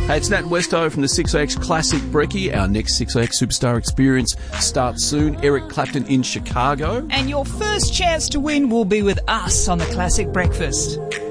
Hey, it's Nat Westo from the 6AX Classic Brekkie. Our next 6AX Superstar Experience starts soon. Eric Clapton in Chicago. And your first chance to win will be with us on the Classic Breakfast.